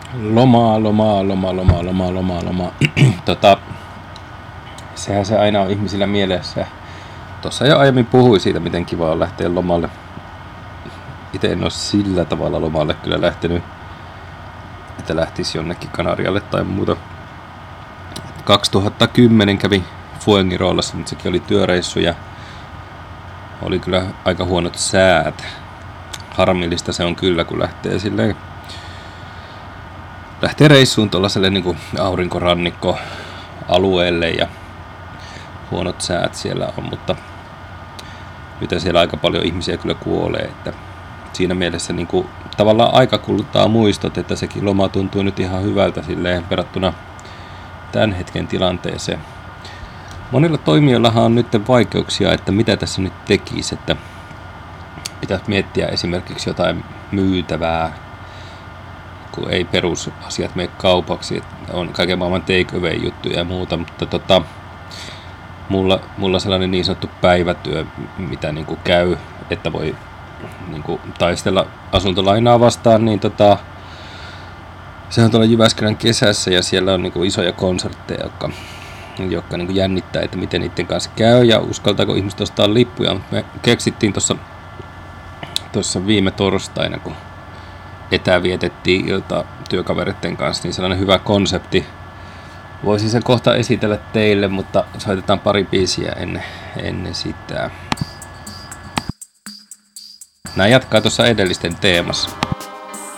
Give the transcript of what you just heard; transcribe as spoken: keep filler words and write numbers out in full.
Lomaa, lomaa, lomaa, lomaa, lomaa, lomaa, lomaa. tota, sehän se aina on ihmisillä mielessä. Tuossa jo aiemmin puhuin siitä, miten kiva on lähteä lomalle. Itse en ole sillä tavalla lomalle kyllä lähtenyt, että lähtisi jonnekin Kanarialle tai muuta. kaksituhattakymmenen kävi Fuengiroolassa, mutta sekin oli työreissu ja oli kyllä aika huonot säät. Harmillista se on kyllä, kun lähtee silleen lähtee reissuun tuollaiselle niin kuin aurinkorannikkoalueelle ja huonot säät siellä on, mutta nyt siellä aika paljon ihmisiä kyllä kuolee, että siinä mielessä niin kuin, tavallaan aika kuluttaa muistot, että sekin loma tuntuu nyt ihan hyvältä silleen verrattuna tämän hetken tilanteeseen. Monilla toimijoillahan on nyt vaikeuksia, että mitä tässä nyt tekisi, että pitäisi miettiä esimerkiksi jotain myytävää, kun ei perusasiat mene kaupaksi, että on kaiken maailman take away juttuja ja muuta, mutta tota, mulla, mulla sellainen niin sanottu päivätyö, mitä niin kuin käy, että voi niin kuin taistella asuntolainaa vastaan, niin tota, se on tuolla Jyväskylän kesässä ja siellä on niin kuin isoja konsertteja, jotka, jotka niin kuin jännittää, että miten niiden kanssa käy ja uskaltaako ihmiset ostaa lippuja. Me keksittiin tuossa tuossa viime torstaina, kun etävietettiin ilta työkavereiden kanssa, niin sellainen hyvä konsepti. Voisin sen kohta esitellä teille, mutta soitetaan pari biisiä ennen, ennen sitä. Nämä jatkaa tuossa edellisten teemassa.